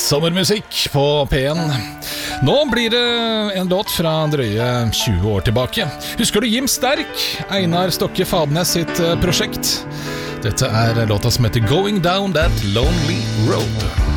Sommermusikk på P1. Nå blir det en låt fra drøye 20 år tilbake. Husker du Jim Sterk? Einar Stokke Fadnes sitt prosjekt. Dette er låta som heter Going Down That Lonely Road.